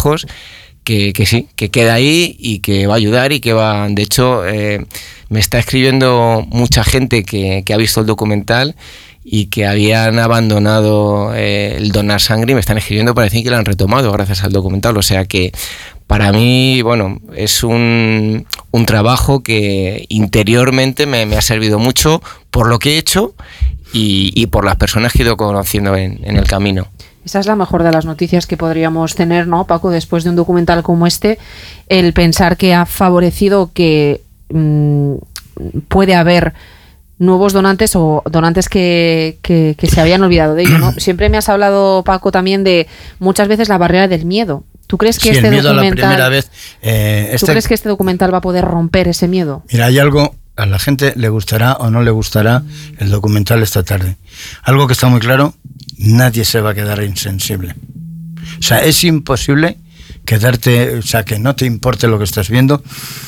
lejos, que sí, que queda ahí y que va a ayudar y que va... De hecho, me está escribiendo mucha gente que ha visto el documental y que habían abandonado el donar sangre y me están escribiendo para decir que lo han retomado gracias al documental. O sea que para mí, bueno, es un trabajo que interiormente me ha servido mucho por lo que he hecho y por las personas que he ido conociendo en el camino. Esa es la mejor de las noticias que podríamos tener, ¿no, Paco? Después de un documental como este, el pensar que ha favorecido que puede haber nuevos donantes o donantes que se habían olvidado de ello, ¿no? Siempre me has hablado, Paco, también de muchas veces la barrera del miedo. ¿Tú crees que este documental, ¿tú crees que este documental va a poder romper ese miedo? Mira, hay algo, a la gente le gustará o no le gustará el documental esta tarde. Algo que está muy claro, nadie se va a quedar insensible. O sea, es imposible quedarte, o sea, que no te importe lo que estás viendo.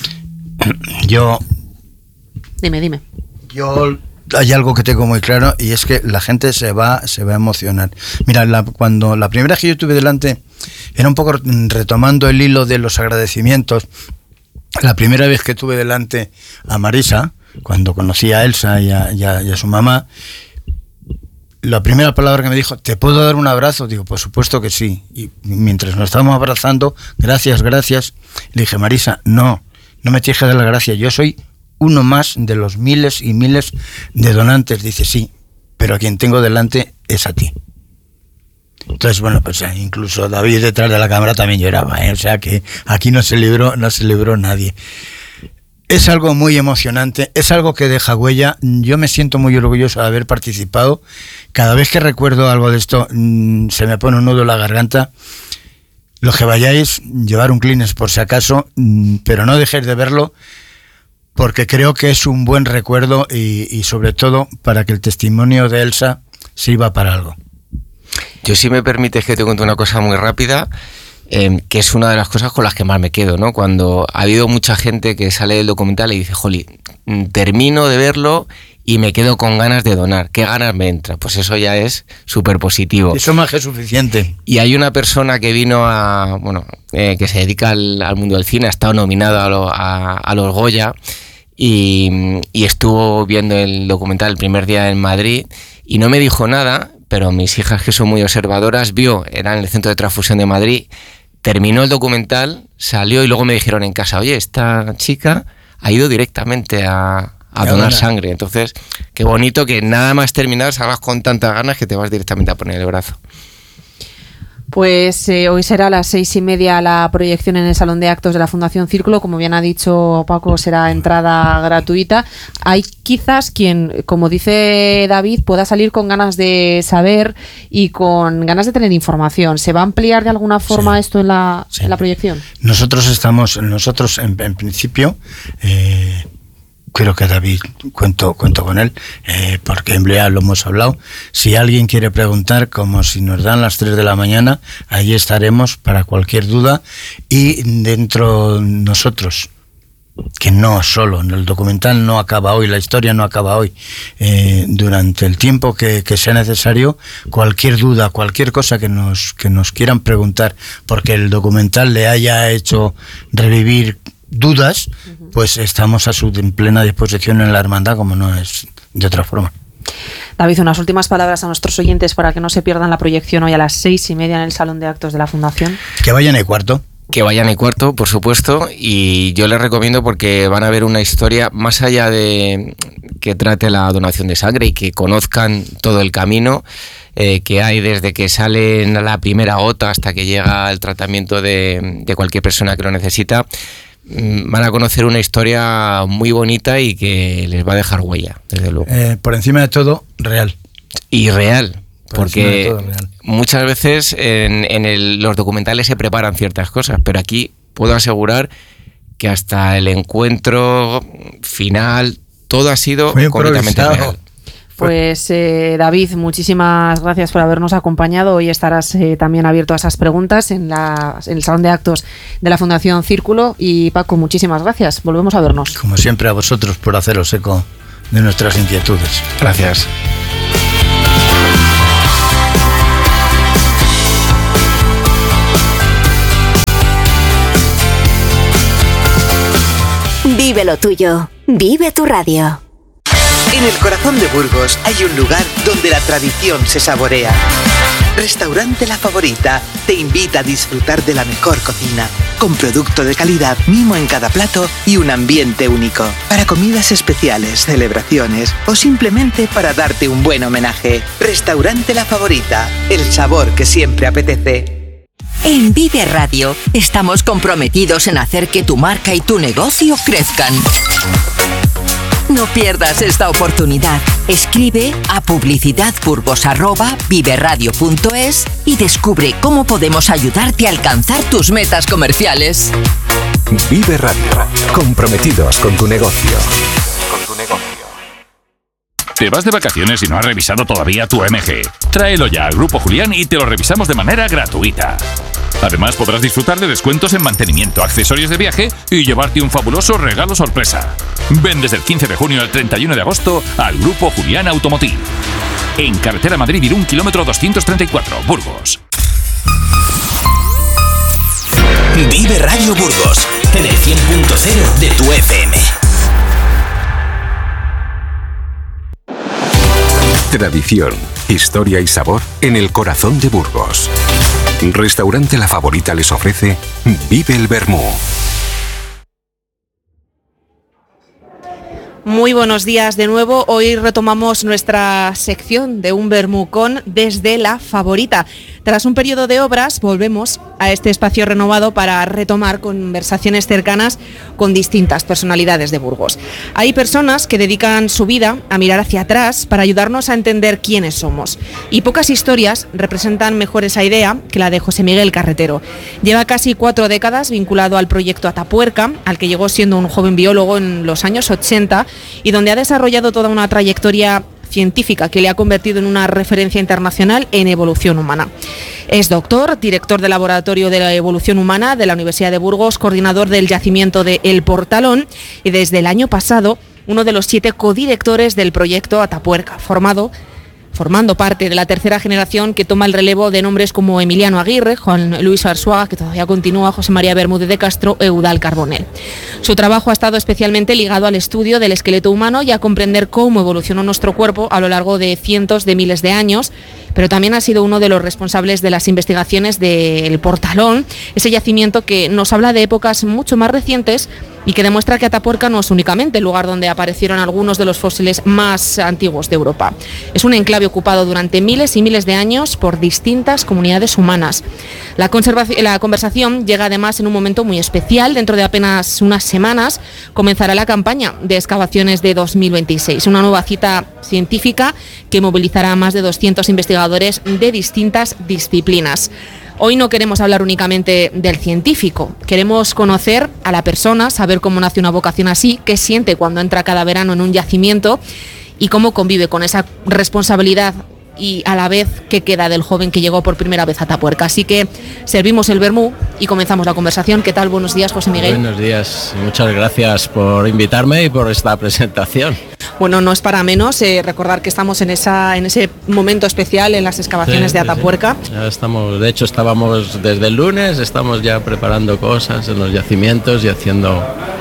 Dime. Hay algo que tengo muy claro y es que la gente se va a emocionar. Mira, cuando la primera vez que yo estuve delante, era un poco retomando el hilo de los agradecimientos. La primera vez que tuve delante a Marisa, cuando conocí a Elsa y a su mamá, la primera palabra que me dijo, ¿te puedo dar un abrazo? Digo, por supuesto que sí. Y mientras nos estábamos abrazando, gracias, le dije, Marisa, no me tienes que dar la gracia, yo soy uno más de los miles y miles de donantes. Dice, sí, pero a quien tengo delante es a ti. Entonces, bueno, pues incluso David detrás de la cámara también lloraba, ¿eh? O sea que aquí no se libró nadie. Es algo muy emocionante, es algo que deja huella. Yo me siento muy orgulloso de haber participado. Cada vez que recuerdo algo de esto, se me pone un nudo en la garganta. Los que vayáis, llevar un Kleenex por si acaso, pero no dejéis de verlo, porque creo que es un buen recuerdo y sobre todo para que el testimonio de Elsa sirva para algo. Yo, si me permites que te cuente una cosa muy rápida, que es una de las cosas con las que más me quedo, ¿no? Cuando ha habido mucha gente que sale del documental y dice, jolí, termino de verlo y me quedo con ganas de donar. ¿Qué ganas me entra? Pues eso ya es súper positivo. Eso más que suficiente. Y hay una persona que vino que se dedica al mundo del cine, ha estado nominado a los Goya y estuvo viendo el documental el primer día en Madrid y no me dijo nada, pero mis hijas, que son muy observadoras, era en el Centro de Transfusión de Madrid, terminó el documental, salió y luego me dijeron en casa, oye, esta chica ha ido directamente a donar sangre. Entonces, qué bonito que nada más terminar salgas con tantas ganas que te vas directamente a poner el brazo. Pues hoy será a las 6:30 la proyección en el Salón de Actos de la Fundación Círculo. Como bien ha dicho Paco, será entrada gratuita. Hay quizás quien, como dice David, pueda salir con ganas de saber y con ganas de tener información. ¿Se va a ampliar de alguna forma esto en la proyección? Nosotros en principio... creo que David, cuento con él, porque ya lo hemos hablado. Si alguien quiere preguntar, como si nos dan las 3 de la mañana, ahí estaremos para cualquier duda. Y dentro nosotros, que no solo, el documental no acaba hoy, la historia no acaba hoy, durante el tiempo que sea necesario, cualquier duda, cualquier cosa que nos quieran preguntar, porque el documental le haya hecho revivir dudas, pues estamos en plena disposición en la hermandad, como no es de otra forma. David, unas últimas palabras a nuestros oyentes para que no se pierdan la proyección hoy a las 6:30 en el Salón de Actos de la Fundación. Que vayan al cuarto. Que vayan al cuarto, por supuesto, y yo les recomiendo porque van a ver una historia más allá de que trate la donación de sangre y que conozcan todo el camino que hay desde que sale la primera gota hasta que llega el tratamiento de cualquier persona que lo necesita. Van a conocer una historia muy bonita y que les va a dejar huella, desde luego. Por encima de todo, real. Y real, porque muchas veces en los documentales se preparan ciertas cosas, pero aquí puedo asegurar que hasta el encuentro final todo ha sido completamente real. Pues David, muchísimas gracias por habernos acompañado. Hoy estarás también abierto a esas preguntas en el Salón de Actos de la Fundación Círculo. Y Paco, muchísimas gracias. Volvemos a vernos. Como siempre, a vosotros por haceros eco de nuestras inquietudes. Gracias. Vive lo tuyo. Vive tu radio. En el corazón de Burgos hay un lugar donde la tradición se saborea. Restaurante La Favorita te invita a disfrutar de la mejor cocina, con producto de calidad, mimo en cada plato y un ambiente único. Para comidas especiales, celebraciones o simplemente para darte un buen homenaje. Restaurante La Favorita, el sabor que siempre apetece. En Vive Radio estamos comprometidos en hacer que tu marca y tu negocio crezcan. No pierdas esta oportunidad. Escribe a publicidadburgos@viveradio.es y descubre cómo podemos ayudarte a alcanzar tus metas comerciales. Vive Radio. Comprometidos con tu negocio. ¿Te vas de vacaciones y no has revisado todavía tu MG? Tráelo ya al Grupo Julián y te lo revisamos de manera gratuita. Además, podrás disfrutar de descuentos en mantenimiento, accesorios de viaje y llevarte un fabuloso regalo sorpresa. Ven desde el 15 de junio al 31 de agosto al Grupo Julián Automotive. En carretera Madrid-Irún, kilómetro 234, Burgos. Vive Radio Burgos, en el 100.0 de tu FM. Tradición, historia y sabor en el corazón de Burgos. Restaurante La Favorita les ofrece Vive el Vermú. Muy buenos días de nuevo. Hoy retomamos nuestra sección de un vermú con Desde La Favorita. Tras un periodo de obras, volvemos a este espacio renovado para retomar conversaciones cercanas con distintas personalidades de Burgos. Hay personas que dedican su vida a mirar hacia atrás para ayudarnos a entender quiénes somos. Y pocas historias representan mejor esa idea que la de José Miguel Carretero. Lleva casi 4 décadas vinculado al proyecto Atapuerca, al que llegó siendo un joven biólogo en los años 80 y donde ha desarrollado toda una trayectoria científica que le ha convertido en una referencia internacional en evolución humana. Es doctor, director del Laboratorio de la Evolución Humana de la Universidad de Burgos, coordinador del yacimiento de El Portalón y desde el año pasado uno de los 7 codirectores del proyecto Atapuerca, formando parte de la tercera generación que toma el relevo de nombres como Emiliano Aguirre, Juan Luis Arzuaga, que todavía continúa, José María Bermúdez de Castro, Eudal Carbonell. Su trabajo ha estado especialmente ligado al estudio del esqueleto humano y a comprender cómo evolucionó nuestro cuerpo a lo largo de cientos de miles de años, pero también ha sido uno de los responsables de las investigaciones del Portalón, ese yacimiento que nos habla de épocas mucho más recientes y que demuestra que Atapuerca no es únicamente el lugar donde aparecieron algunos de los fósiles más antiguos de Europa. Es un enclave ocupado durante miles y miles de años por distintas comunidades humanas. La conversación llega además en un momento muy especial. Dentro de apenas unas semanas comenzará la campaña de excavaciones de 2026, una nueva cita científica que movilizará a más de 200 investigadores de distintas disciplinas. Hoy no queremos hablar únicamente del científico, queremos conocer a la persona, saber cómo nace una vocación así, qué siente cuando entra cada verano en un yacimiento y cómo convive con esa responsabilidad y a la vez qué queda del joven que llegó por primera vez a Atapuerca. Así que servimos el vermú y comenzamos la conversación. ¿Qué tal? Buenos días, José Miguel. Buenos días, muchas gracias por invitarme y por esta presentación. Bueno, no es para menos recordar que estamos en ese momento especial en las excavaciones de Atapuerca. Sí. Ya estamos, de hecho estábamos desde el lunes, estamos ya preparando cosas en los yacimientos y haciendo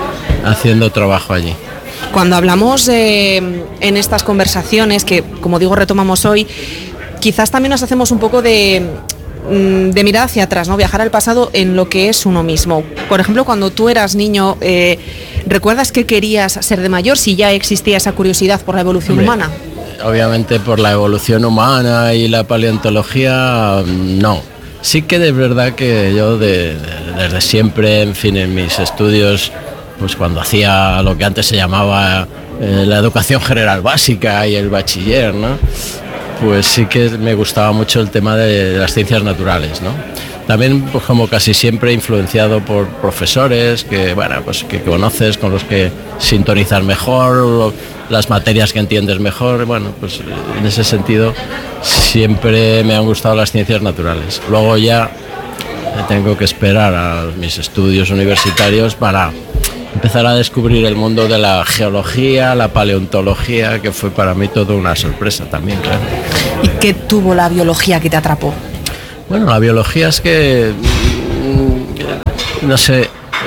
trabajo allí. Cuando hablamos en estas conversaciones, que como digo retomamos hoy, quizás también nos hacemos un poco de mirar hacia atrás, ¿no? Viajar al pasado en lo que es uno mismo. Por ejemplo, cuando tú eras niño, ¿recuerdas qué querías ser de mayor, si ya existía esa curiosidad por la evolución humana? Obviamente por la evolución humana y la paleontología, no. Sí que de verdad que yo desde siempre, en fin, en mis estudios, pues cuando hacía lo que antes se llamaba la educación general básica y el bachiller, ¿no? Pues sí que me gustaba mucho el tema de las ciencias naturales, ¿no? También, pues como casi siempre, influenciado por profesores que, bueno, pues que conoces, con los que sintonizas mejor, las materias que entiendes mejor. Bueno, pues en ese sentido siempre me han gustado las ciencias naturales. Luego ya tengo que esperar a mis estudios universitarios para empezar a descubrir el mundo de la geología, la paleontología, que fue para mí toda una sorpresa también, claro. ¿Y qué tuvo la biología que te atrapó? Bueno, la biología es que, no sé,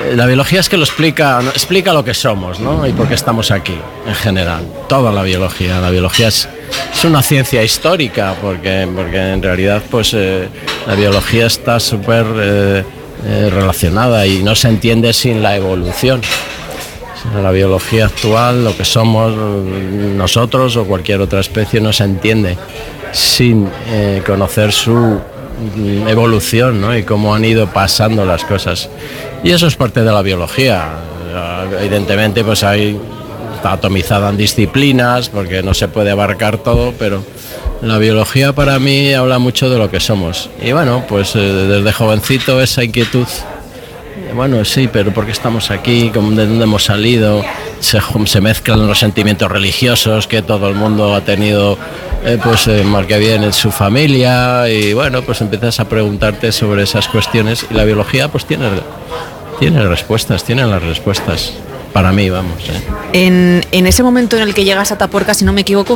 La biología es que explica lo que somos, ¿no? Y por qué estamos aquí, en general. Toda la biología. La biología es una ciencia histórica, porque en realidad pues la biología está súper relacionada y no se entiende sin la evolución. La biología actual, lo que somos nosotros o cualquier otra especie, no se entiende sin conocer su evolución, ¿no? Y cómo han ido pasando las cosas. Y eso es parte de la biología. Evidentemente pues está atomizada en disciplinas porque no se puede abarcar todo, pero la biología para mí habla mucho de lo que somos. Y bueno, pues desde jovencito esa inquietud, bueno, sí, pero ¿por qué estamos aquí? ¿De dónde hemos salido? Se mezclan los sentimientos religiosos que todo el mundo ha tenido, mal que bien en su familia, y bueno, pues empiezas a preguntarte sobre esas cuestiones, y la biología pues tiene las respuestas. Para mí, vamos. En ese momento en el que llegas a Atapuerca, si no me equivoco,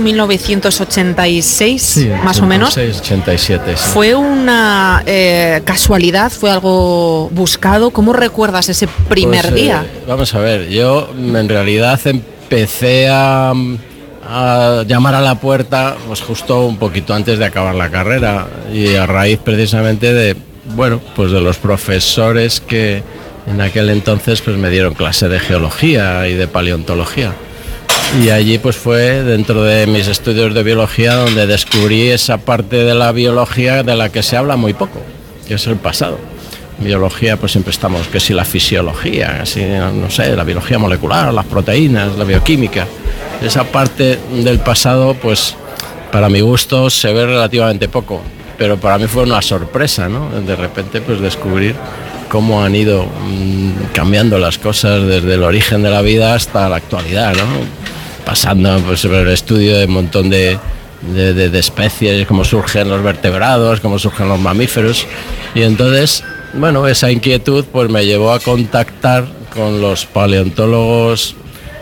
1986, sí, más 86, o menos. 87. Sí. ¿Fue una casualidad? ¿Fue algo buscado? ¿Cómo recuerdas ese primer día? Vamos a ver, yo en realidad empecé a llamar a la puerta pues justo un poquito antes de acabar la carrera, y a raíz precisamente de los profesores que en aquel entonces pues me dieron clase de geología y de paleontología, y allí pues fue dentro de mis estudios de biología donde descubrí esa parte de la biología de la que se habla muy poco, que es el pasado. Biología pues siempre estamos, que si la fisiología, que si, no sé, la biología molecular, las proteínas, la bioquímica. Esa parte del pasado pues para mi gusto se ve relativamente poco, pero para mí fue una sorpresa, ¿no? De repente pues descubrir cómo han ido cambiando las cosas desde el origen de la vida hasta la actualidad, ¿no? Pasando pues por el estudio de un montón de especies, cómo surgen los vertebrados, cómo surgen los mamíferos, y entonces, esa inquietud pues me llevó a contactar con los paleontólogos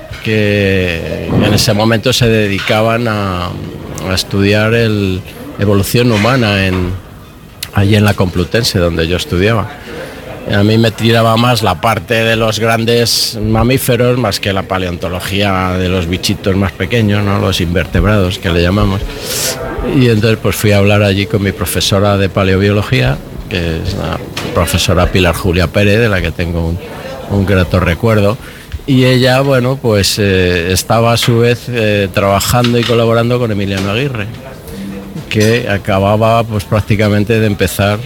que en ese momento se dedicaban a estudiar la evolución humana allí en la Complutense, donde yo estudiaba. A mí me tiraba más la parte de los grandes mamíferos más que la paleontología de los bichitos más pequeños, ¿no? Los invertebrados, que le llamamos. Y entonces pues fui a hablar allí con mi profesora de paleobiología, que es la profesora Pilar Julia Pérez, de la que tengo un grato recuerdo. Y ella, estaba a su vez trabajando y colaborando con Emiliano Aguirre, que acababa pues prácticamente de empezar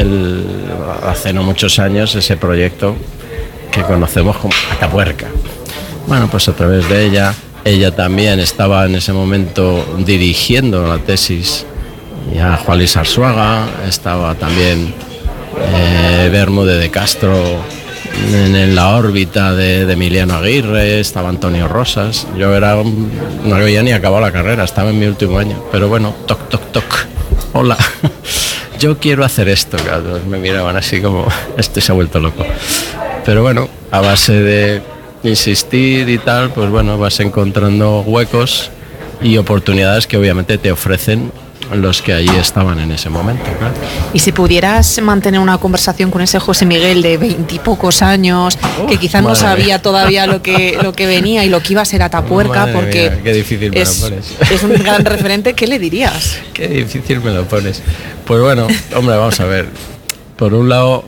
hace no muchos años ese proyecto que conocemos como Atapuerca. Pues a través de ella también estaba en ese momento dirigiendo la tesis, ya Juan Luis Arzuaga, estaba también Bermúdez de Castro en la órbita de Emiliano Aguirre, estaba Antonio Rosas. Yo no había ni acabado la carrera, estaba en mi último año, pero toc, toc, toc, hola. Yo quiero hacer esto, claro, me miraban así como, este se ha vuelto loco. Pero a base de insistir y tal, pues vas encontrando huecos y oportunidades que obviamente te ofrecen los que allí estaban en ese momento, claro. Y si pudieras mantener una conversación con ese José Miguel de 20 y pocos años, que quizás no sabía todavía lo que venía y lo que iba a ser Atapuerca, porque mía, qué difícil me lo pones. Es un gran referente, ¿qué le dirías? Qué difícil me lo pones. Pues hombre, vamos a ver. Por un lado,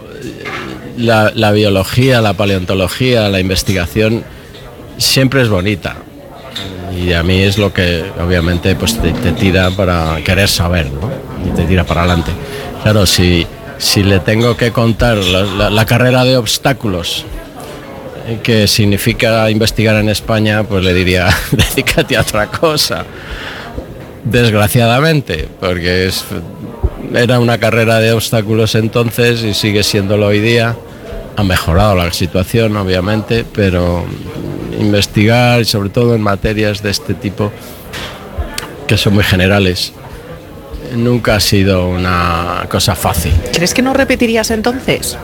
la biología, la paleontología, la investigación siempre es bonita. Y a mí es lo que obviamente pues te tira para querer saber, ¿no? Y te tira para adelante. Claro, si le tengo que contar la carrera de obstáculos que significa investigar en España, pues le diría, dedícate a otra cosa. Desgraciadamente, porque era una carrera de obstáculos entonces y sigue siéndolo hoy día. Ha mejorado la situación, obviamente, pero investigar, sobre todo en materias de este tipo, que son muy generales, nunca ha sido una cosa fácil. ¿Crees que no repetirías entonces?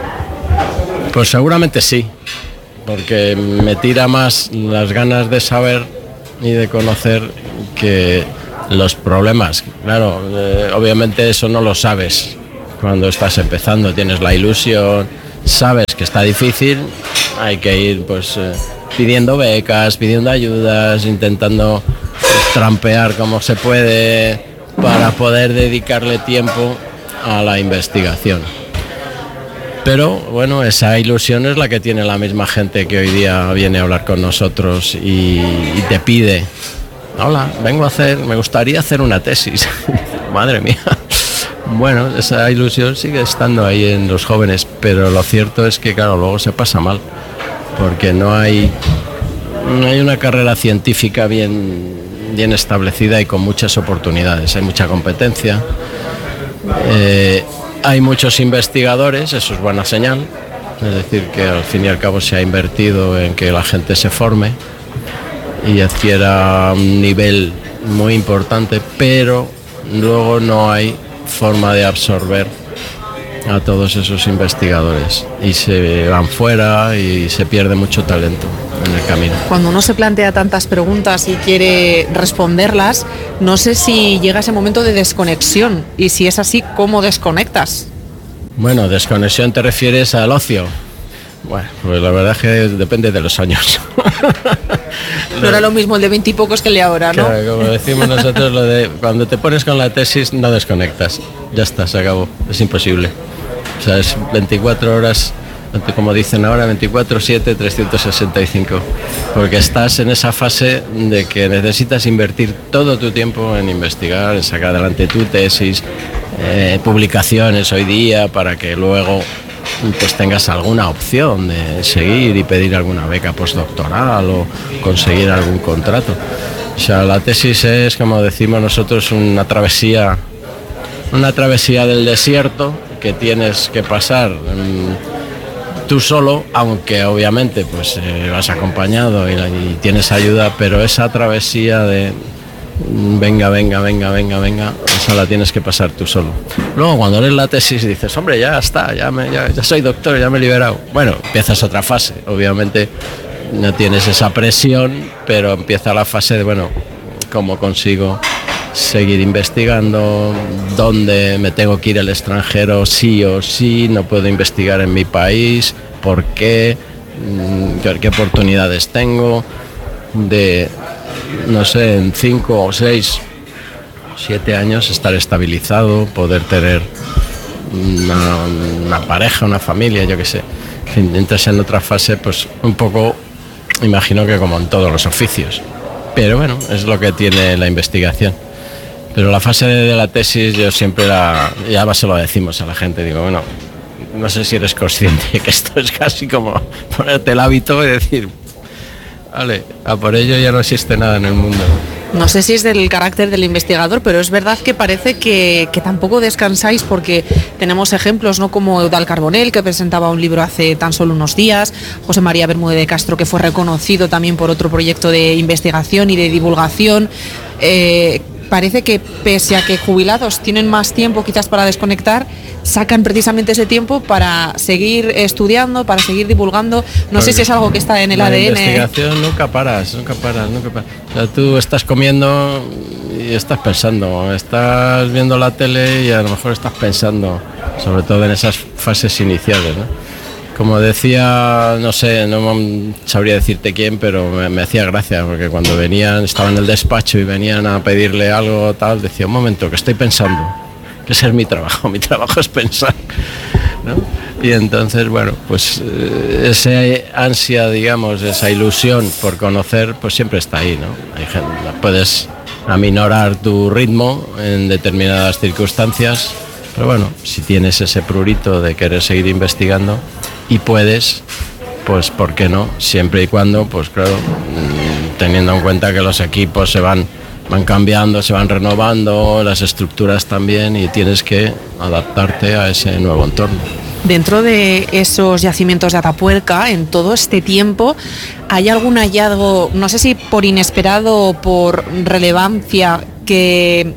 Pues seguramente sí, porque me tira más las ganas de saber y de conocer que los problemas. Claro, obviamente eso no lo sabes cuando estás empezando, tienes la ilusión, sabes que está difícil, hay que ir pues pidiendo becas, pidiendo ayudas, intentando trampear como se puede para poder dedicarle tiempo a la investigación. Pero bueno, esa ilusión es la que tiene la misma gente que hoy día viene a hablar con nosotros y te pide: hola, me gustaría hacer una tesis. Madre mía. Bueno, esa ilusión sigue estando ahí en los jóvenes, pero lo cierto es que, claro, luego se pasa mal, porque no hay una carrera científica bien establecida y con muchas oportunidades. Hay mucha competencia, hay muchos investigadores, eso es buena señal, es decir, que al fin y al cabo se ha invertido en que la gente se forme y adquiera un nivel muy importante, pero luego no hay forma de absorber a todos esos investigadores y se van fuera y se pierde mucho talento en el camino. Cuando uno se plantea tantas preguntas y quiere responderlas, no sé si llega ese momento de desconexión, y si es así, ¿cómo desconectas? Bueno, desconexión te refieres al ocio. Bueno, pues la verdad es que depende de los años. No era lo mismo el de 20 y pocos que el de ahora, ¿no? Claro, como decimos nosotros, lo de cuando te pones con la tesis no desconectas. Ya está, se acabó. Es imposible. O sea, es 24 horas, como dicen ahora, 24/7, 365. Porque estás en esa fase de que necesitas invertir todo tu tiempo en investigar, en sacar adelante tu tesis, publicaciones hoy día, para que luego pues tengas alguna opción de seguir y pedir alguna beca postdoctoral o conseguir algún contrato. O sea, la tesis es, como decimos nosotros, una travesía del desierto que tienes que pasar tú solo, aunque obviamente pues vas acompañado y tienes ayuda, pero esa travesía de venga, esa la tienes que pasar tú solo. Luego cuando lees la tesis dices, hombre, ya está, ya soy doctor, ya me he liberado. Bueno, empiezas otra fase, obviamente no tienes esa presión, pero empieza la fase de, bueno, ¿cómo consigo seguir investigando? ¿Dónde me tengo que ir al extranjero sí o sí? No puedo investigar en mi país. ¿Por qué? ¿Qué oportunidades tengo de, no sé, en 5 o 6 o 7 años estar estabilizado, poder tener una pareja, una familia, yo qué sé? En fin, entras en otra fase, pues un poco, imagino que como en todos los oficios. Pero bueno, es lo que tiene la investigación. Pero la fase de la tesis yo siempre ya se lo decimos a la gente, digo, bueno, no sé si eres consciente que esto es casi como ponerte el hábito y decir, vale, a por ello ya no existe nada en el mundo. No sé si es del carácter del investigador, pero es verdad que parece que tampoco descansáis, porque tenemos ejemplos, ¿no?, como Eudald Carbonell, que presentaba un libro hace tan solo unos días, José María Bermúdez de Castro, que fue reconocido también por otro proyecto de investigación y de divulgación. Parece que pese a que jubilados tienen más tiempo quizás para desconectar, sacan precisamente ese tiempo para seguir estudiando, para seguir divulgando. No sé si es algo que está en el ADN. La investigación nunca paras. O sea, tú estás comiendo y estás pensando, estás viendo la tele y a lo mejor estás pensando, sobre todo en esas fases iniciales, ¿no? Como decía, no sé, no sabría decirte quién, pero me hacía gracia, porque cuando estaba en el despacho y venían a pedirle algo tal, decía, un momento, que estoy pensando, que ese es mi trabajo es pensar, ¿no? Y entonces, bueno, pues esa ansia, digamos, esa ilusión por conocer, pues siempre está ahí, ¿no? Hay gente, puedes aminorar tu ritmo en determinadas circunstancias, pero bueno, si tienes ese prurito de querer seguir investigando y puedes, pues ¿por qué no? Siempre y cuando, pues claro, teniendo en cuenta que los equipos se van cambiando, se van renovando, las estructuras también, y tienes que adaptarte a ese nuevo entorno. Dentro de esos yacimientos de Atapuerca, en todo este tiempo, ¿hay algún hallazgo, no sé si por inesperado o por relevancia, que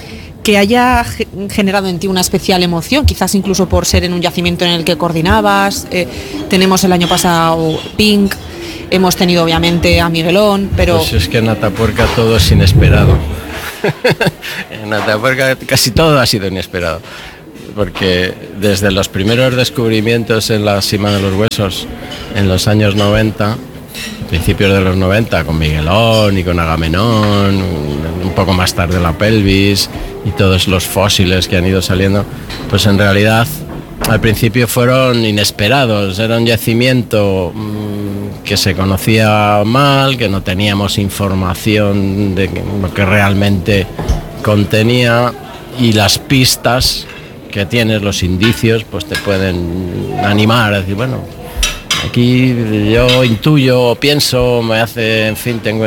haya generado en ti una especial emoción, quizás incluso por ser en un yacimiento en el que coordinabas? Tenemos el año pasado Pink, hemos tenido obviamente a Miguelón, pero... Pues es que en Atapuerca todo es inesperado. En Atapuerca casi todo ha sido inesperado. porque desde los primeros descubrimientos en la cima de los huesos en los años 90, principios de los 90, con Miguelón y con Agamenón, un poco más tarde la pelvis y todos los fósiles que han ido saliendo, pues en realidad al principio fueron inesperados, era un yacimiento que se conocía mal, que no teníamos información de lo que realmente contenía, y las pistas que tienes, los indicios, pues te pueden animar a decir, bueno, aquí yo intuyo, pienso, me hace, en fin, tengo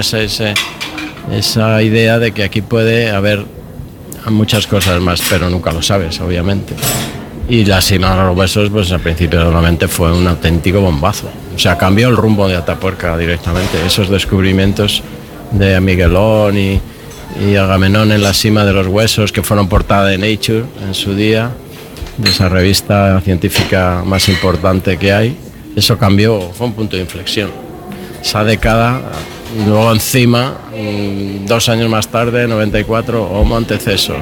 esa idea de que aquí puede haber muchas cosas más, pero nunca lo sabes, obviamente. Y la cima de los huesos, pues al principio realmente fue un auténtico bombazo. O sea, cambió el rumbo de Atapuerca directamente. Esos descubrimientos de Miguelón y Agamenón en la cima de los huesos, que fueron portada de Nature en su día, de esa revista científica más importante que hay, eso cambió, fue un punto de inflexión. Esa década, luego encima, 2 años más tarde, 94, Homo antecessor.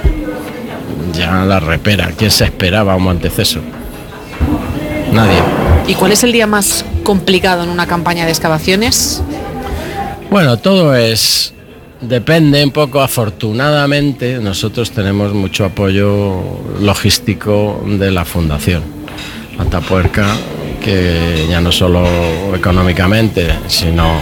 Ya la repera. ¿Quién se esperaba Homo antecessor? Nadie. ¿Y cuál es el día más complicado en una campaña de excavaciones? Bueno, todo depende un poco. Afortunadamente, nosotros tenemos mucho apoyo logístico de la Fundación Atapuerca, que ya no solo económicamente, sino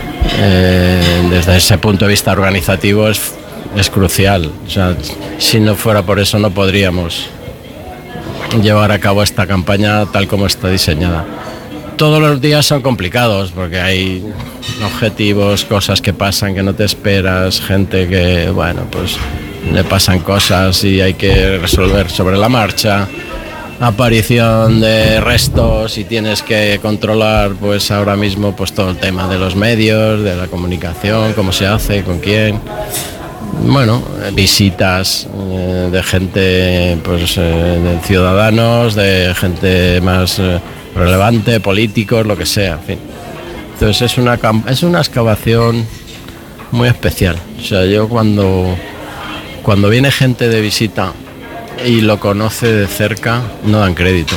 desde ese punto de vista organizativo es crucial. O sea, si no fuera por eso no podríamos llevar a cabo esta campaña tal como está diseñada. Todos los días son complicados porque hay objetivos, cosas que pasan que no te esperas, gente que, bueno, pues le pasan cosas y hay que resolver sobre la marcha, aparición de restos y tienes que controlar, pues ahora mismo, pues todo el tema de los medios, de la comunicación, cómo se hace, con quién. Bueno, visitas de gente, pues de ciudadanos, de gente más relevante, políticos, lo que sea, en fin. Entonces es una excavación muy especial. O sea, yo cuando viene gente de visita y lo conoce de cerca, no dan crédito.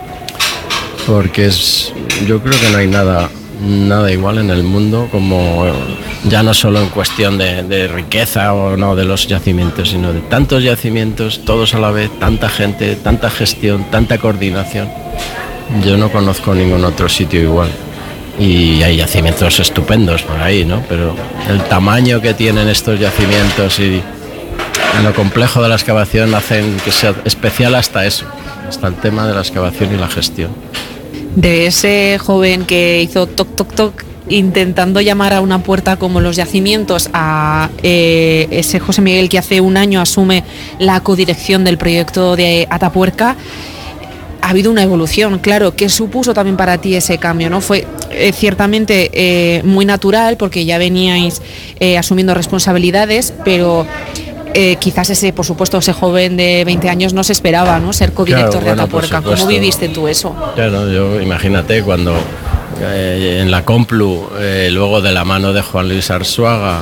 Porque yo creo que no hay nada igual en el mundo, como ya no solo en cuestión de riqueza o no de los yacimientos, sino de tantos yacimientos, todos a la vez, tanta gente, tanta gestión, tanta coordinación. Yo no conozco ningún otro sitio igual. Y hay yacimientos estupendos por ahí, ¿no? Pero el tamaño que tienen estos yacimientos y lo complejo de la excavación hacen que sea especial hasta eso, hasta el tema de la excavación y la gestión. De ese joven que hizo toc toc toc intentando llamar a una puerta como los yacimientos, a ese José Miguel que hace un año asume la codirección del proyecto de Atapuerca, ha habido una evolución, claro. ¿Qué supuso también para ti ese cambio, no? Fue ciertamente muy natural porque ya veníais asumiendo responsabilidades, pero quizás por supuesto, ese joven de 20 años no se esperaba, ¿no?, ser codirector de Atapuerca. ¿Cómo viviste tú eso? Claro, yo imagínate cuando en la Complu, luego de la mano de Juan Luis Arzuaga,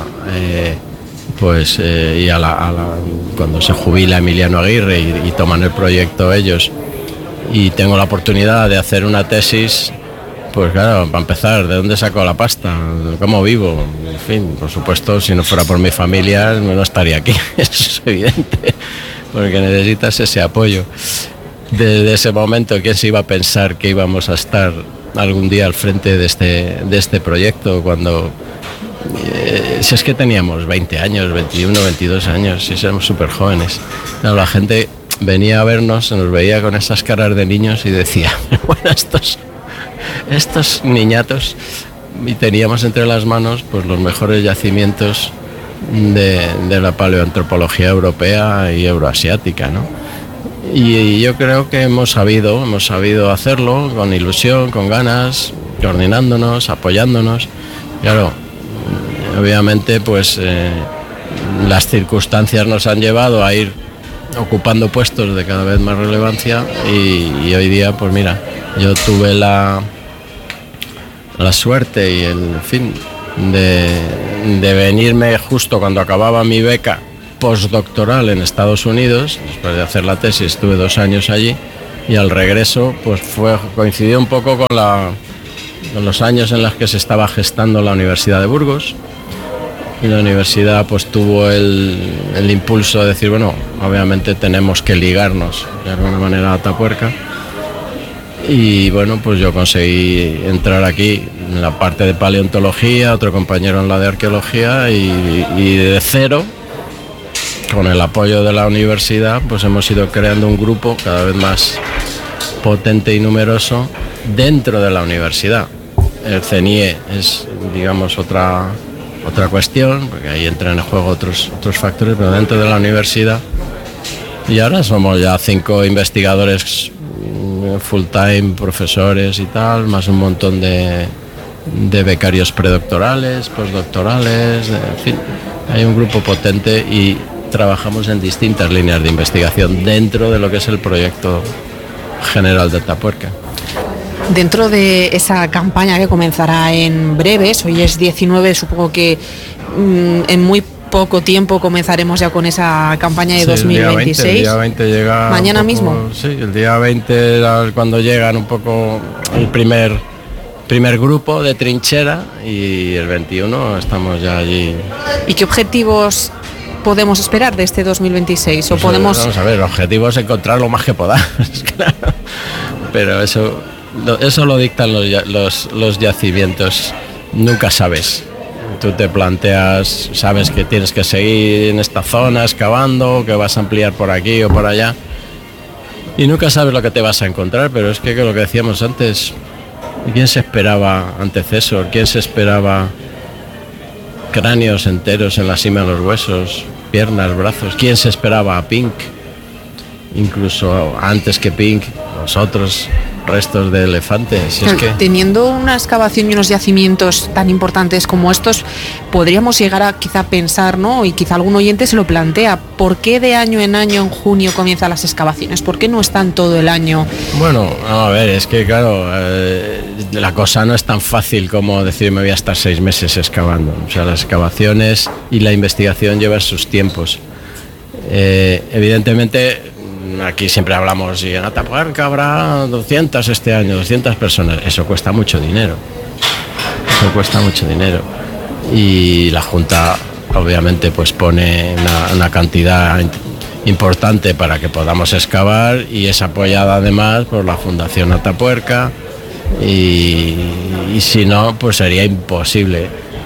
pues y cuando se jubila Emiliano Aguirre y toman el proyecto ellos, y tengo la oportunidad de hacer una tesis, pues claro, para empezar, ¿de dónde saco la pasta? ¿Cómo vivo? En fin, por supuesto, si no fuera por mi familia, no estaría aquí, eso es evidente, porque necesitas ese apoyo. Desde ese momento, ¿quién se iba a pensar que íbamos a estar algún día al frente de este proyecto cuando... si es que teníamos 20 años, 21, 22 años, si éramos súper jóvenes. Claro, la gente venía a vernos, se nos veía con esas caras de niños y decía, bueno, estos niñatos, y teníamos entre las manos pues los mejores yacimientos de la paleoantropología europea y euroasiática, ¿no? Y yo creo que hemos sabido hacerlo con ilusión, con ganas, coordinándonos, apoyándonos. Claro, obviamente pues las circunstancias nos han llevado a ir ocupando puestos de cada vez más relevancia y hoy día, pues mira, yo tuve la suerte y el fin de venirme justo cuando acababa mi beca postdoctoral en Estados Unidos. Después de hacer la tesis estuve 2 años allí y al regreso pues coincidió un poco con los años en los que se estaba gestando la Universidad de Burgos. Y la universidad pues tuvo el impulso de decir, bueno, obviamente tenemos que ligarnos de alguna manera a Atapuerca. Y bueno, pues yo conseguí entrar aquí en la parte de paleontología, otro compañero en la de arqueología y de cero, con el apoyo de la universidad, pues hemos ido creando un grupo cada vez más potente y numeroso dentro de la universidad. El CENIE es, digamos, otra cuestión, porque ahí entran en juego otros factores, pero dentro de la universidad. Y ahora somos ya 5 investigadores full time, profesores y tal, más un montón de becarios predoctorales, postdoctorales, en fin, hay un grupo potente y trabajamos en distintas líneas de investigación dentro de lo que es el proyecto general de Atapuerca. Dentro de esa campaña que comenzará en breves, hoy es 19, supongo que en muy poco tiempo comenzaremos ya con esa campaña de 2026. El día 20 llega mañana mismo. Sí, el día 20 cuando llegan un poco el primer grupo de trinchera y el 21 estamos ya allí. ¿Y qué objetivos podemos esperar de este 2026? Pues vamos a ver, el objetivo es encontrar lo más que podamos, claro. Pero eso lo dictan los yacimientos, nunca sabes. Tú te planteas, sabes que tienes que seguir en esta zona excavando, que vas a ampliar por aquí o por allá y nunca sabes lo que te vas a encontrar, pero es que lo que decíamos antes, ¿quién se esperaba antecesor? ¿Quién se esperaba cráneos enteros en la cima de los huesos, piernas, brazos? ¿Quién se esperaba a Pink? Incluso antes que Pink, los otros restos de elefantes. Es que teniendo una excavación y unos yacimientos tan importantes como estos, podríamos llegar a quizá pensar, ¿no? Y quizá algún oyente se lo plantea, ¿por qué de año en año en junio comienzan las excavaciones? ¿Por qué no están todo el año? Bueno, a ver, es que claro, la cosa no es tan fácil como decir me voy a estar 6 meses excavando. O sea, las excavaciones y la investigación llevan sus tiempos. Evidentemente, aquí siempre hablamos, y en Atapuerca habrá 200 este año, 200 personas. Eso cuesta mucho dinero. Y la Junta, obviamente, pues pone una cantidad importante para que podamos excavar y es apoyada además por la Fundación Atapuerca y si no, pues sería imposible.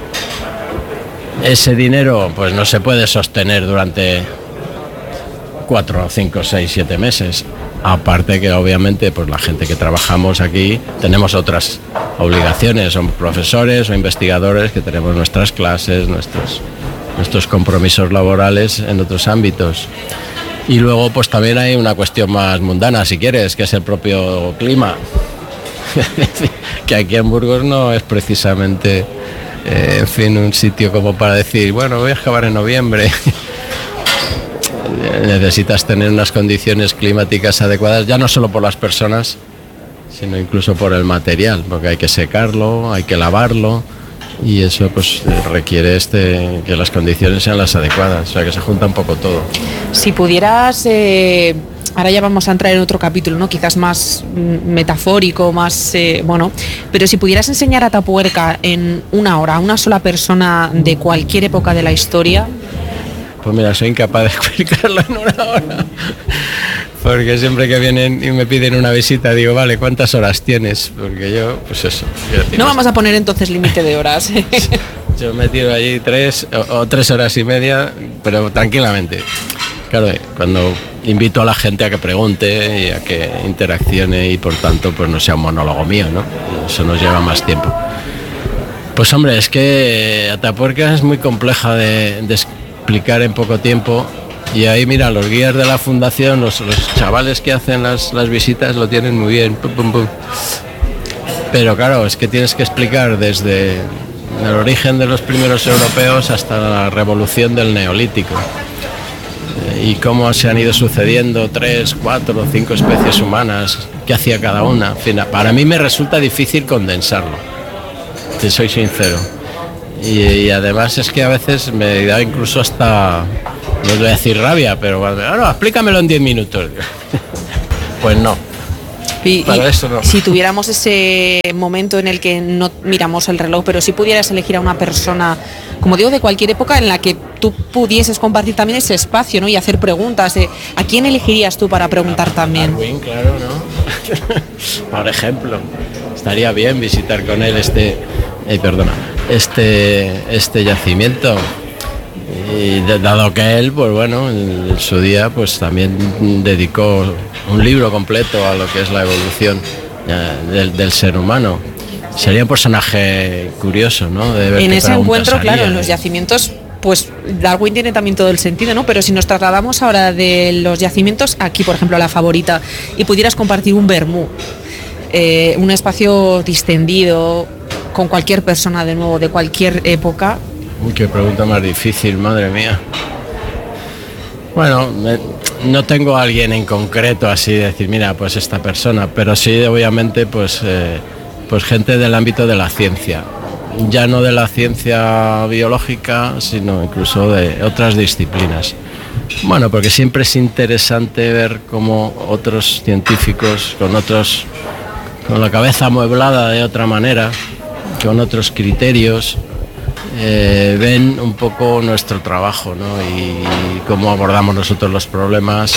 Ese dinero pues no se puede sostener durante 4, 5, 6, 7 meses. Aparte que obviamente pues la gente que trabajamos aquí tenemos otras obligaciones, somos profesores o investigadores que tenemos nuestras clases, nuestros compromisos laborales en otros ámbitos. Y luego pues también hay una cuestión más mundana, si quieres, que es el propio clima. Que aquí en Burgos no es precisamente, en fin, un sitio como para decir, bueno, voy a excavar en noviembre. Necesitas tener unas condiciones climáticas adecuadas, ya no solo por las personas, sino incluso por el material, porque hay que secarlo, hay que lavarlo y eso pues requiere que las condiciones sean las adecuadas, o sea que se junta un poco todo. Si pudieras, ahora ya vamos a entrar en otro capítulo, ¿no? Quizás más metafórico, más pero si pudieras enseñar a Atapuerca en 1 hora a una sola persona de cualquier época de la historia. Pues mira, soy incapaz de explicarlo en 1 hora, porque siempre que vienen y me piden una visita digo, vale, ¿cuántas horas tienes? Porque yo, pues eso. No vamos a poner entonces límite de horas. Yo me tiro allí 3 o 3 horas y media, pero tranquilamente. Claro, cuando invito a la gente a que pregunte y a que interaccione y por tanto pues no sea un monólogo mío, ¿no? Eso nos lleva más tiempo. Pues hombre, es que Atapuerca es muy compleja de explicar en poco tiempo y ahí mira, los guías de la fundación, los chavales que hacen las visitas lo tienen muy bien, pum, pum, pum. Pero claro, es que tienes que explicar desde el origen de los primeros europeos hasta la revolución del Neolítico y cómo se han ido sucediendo 3, 4, 5 especies humanas, qué hacía cada una. En fin, para mí me resulta difícil condensarlo, te soy sincero. Y además es que a veces me da incluso hasta no voy a decir rabia, pero no, explícamelo en 10 minutos. Pues no. Y eso no. Si tuviéramos ese momento en el que no miramos el reloj, pero si pudieras elegir a una persona, como digo, de cualquier época en la que tú pudieses compartir también ese espacio, ¿no? Y hacer preguntas, ¿a quién elegirías tú para preguntar también? Darwin, claro, ¿no? Por ejemplo, estaría bien visitar con él este yacimiento. Y dado que él, pues bueno, en su día pues también dedicó un libro completo a lo que es la evolución del ser humano. Sería un personaje curioso, ¿no? De ver en qué ese preguntas encuentro, haría. claro, en los yacimientos, pues Darwin tiene también todo el sentido, ¿no? Pero si nos trasladamos ahora de los yacimientos, aquí por ejemplo a La Favorita, y pudieras compartir un vermú, un espacio distendido, con cualquier persona de nuevo, de cualquier época. Uy, qué pregunta más difícil, madre mía. Bueno, no tengo a alguien en concreto así de decir, mira, pues esta persona, pero sí, obviamente, pues gente del ámbito de la ciencia. Ya no de la ciencia biológica, sino incluso de otras disciplinas. Bueno, porque siempre es interesante ver cómo otros científicos, con la cabeza amueblada de otra manera, con otros criterios, ven un poco nuestro trabajo, ¿no? Y cómo abordamos nosotros los problemas,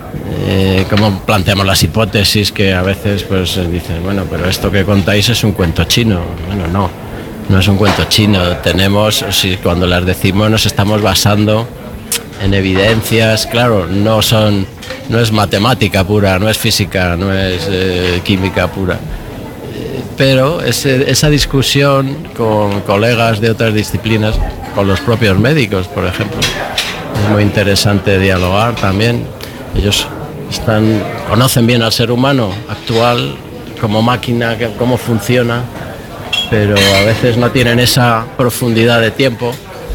cómo planteamos las hipótesis, que a veces pues dicen, bueno, pero esto que contáis es un cuento chino. Bueno, no es un cuento chino. Cuando las decimos nos estamos basando en evidencias, claro, no es matemática pura, no es física, no es química pura. Pero esa discusión con colegas de otras disciplinas, con los propios médicos, por ejemplo, es muy interesante dialogar también. Ellos conocen bien al ser humano actual como máquina, cómo funciona, pero a veces no tienen esa profundidad de tiempo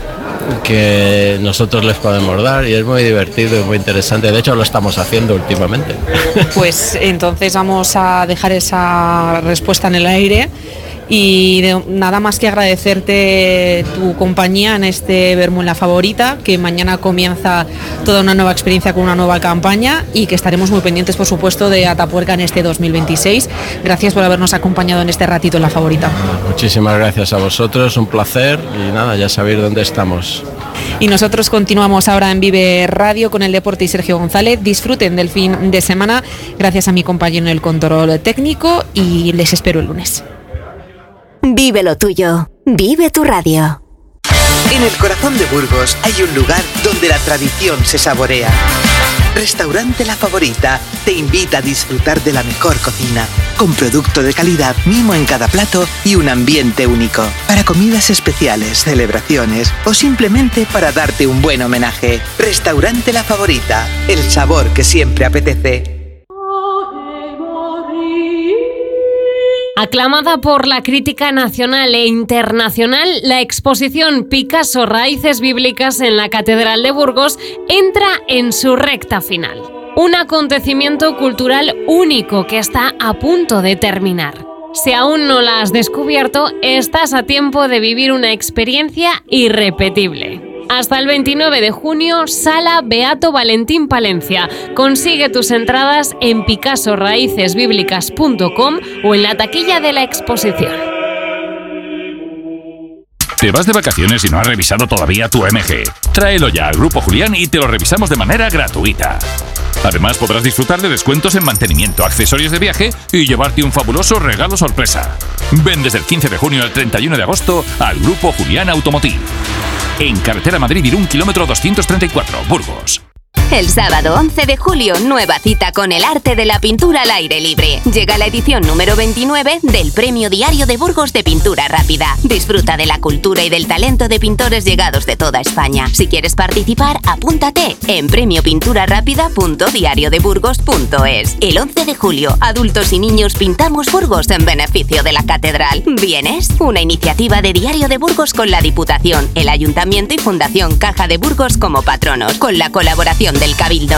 que nosotros les podemos dar, y es muy divertido y muy interesante. De hecho, lo estamos haciendo últimamente. Pues entonces vamos a dejar esa respuesta en el aire y nada más que agradecerte tu compañía en este vermú en La Favorita, que mañana comienza toda una nueva experiencia con una nueva campaña y que estaremos muy pendientes, por supuesto, de Atapuerca en este 2026. Gracias por habernos acompañado en este ratito en La Favorita. Muchísimas gracias a vosotros, un placer, y nada, ya sabéis dónde estamos. Y nosotros continuamos ahora en Vive Radio con el deporte y Sergio González. Disfruten del fin de semana, gracias a mi compañero en el control técnico, y les espero el lunes. Vive lo tuyo. Vive tu radio. En el corazón de Burgos hay un lugar donde la tradición se saborea. Restaurante La Favorita te invita a disfrutar de la mejor cocina, con producto de calidad, mimo en cada plato y un ambiente único. Para comidas especiales, celebraciones o simplemente para darte un buen homenaje. Restaurante La Favorita, el sabor que siempre apetece. Aclamada por la crítica nacional e internacional, la exposición Picasso Raíces Bíblicas en la Catedral de Burgos entra en su recta final. Un acontecimiento cultural único que está a punto de terminar. Si aún no la has descubierto, estás a tiempo de vivir una experiencia irrepetible. Hasta el 29 de junio, Sala Beato Valentín Palencia. Consigue tus entradas en picassoraicesbiblicas.com o en la taquilla de la exposición. ¿Te vas de vacaciones y no has revisado todavía tu MG? Tráelo ya al Grupo Julián y te lo revisamos de manera gratuita. Además, podrás disfrutar de descuentos en mantenimiento, accesorios de viaje y llevarte un fabuloso regalo sorpresa. Ven desde el 15 de junio al 31 de agosto al Grupo Julián Automotive. En carretera Madrid-Irún, kilómetro 234, Burgos. El sábado 11 de julio, nueva cita con el arte de la pintura al aire libre. Llega la edición número 29 del Premio Diario de Burgos de Pintura Rápida. Disfruta de la cultura y del talento de pintores llegados de toda España. Si quieres participar, apúntate en premiopinturarápida.diariodeburgos.es. El 11 de julio, adultos y niños pintamos Burgos en beneficio de la Catedral. ¿Vienes? Una iniciativa de Diario de Burgos con la Diputación, el Ayuntamiento y Fundación Caja de Burgos como patronos, con la colaboración del Cabildo.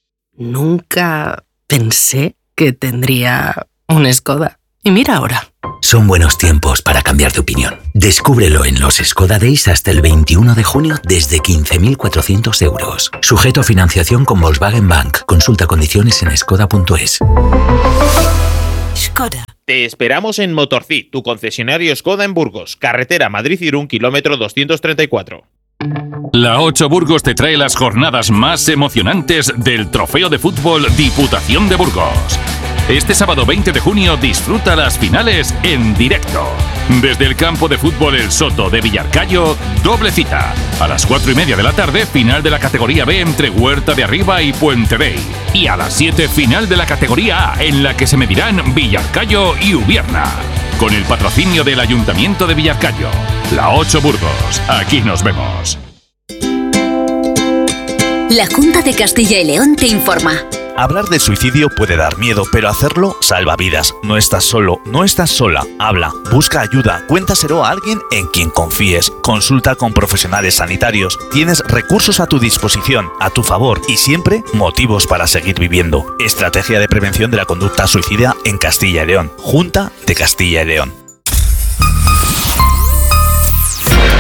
Nunca pensé que tendría un Skoda. Y mira ahora. Son buenos tiempos para cambiar de opinión. Descúbrelo en los Skoda Days hasta el 21 de junio desde 15.400 euros. Sujeto a financiación con Volkswagen Bank. Consulta condiciones en skoda.es. Skoda. Te esperamos en Motorcid, tu concesionario Skoda en Burgos. Carretera Madrid-Irún, kilómetro 234. La 8 Burgos te trae las jornadas más emocionantes del Trofeo de Fútbol Diputación de Burgos. Este sábado 20 de junio disfruta las finales en directo. Desde el campo de fútbol El Soto de Villarcayo, doble cita. A las 4:30 de la tarde, final de la categoría B entre Huerta de Arriba y Puente Rey. Y a las 7, final de la categoría A, en la que se medirán Villarcayo y Ubierna. Con el patrocinio del Ayuntamiento de Villarcayo. La 8 Burgos. Aquí nos vemos. La Junta de Castilla y León te informa. Hablar de suicidio puede dar miedo, pero hacerlo salva vidas. No estás solo, no estás sola. Habla, busca ayuda, cuéntaselo a alguien en quien confíes. Consulta con profesionales sanitarios. Tienes recursos a tu disposición, a tu favor y siempre motivos para seguir viviendo. Estrategia de prevención de la conducta suicida en Castilla y León. Junta de Castilla y León.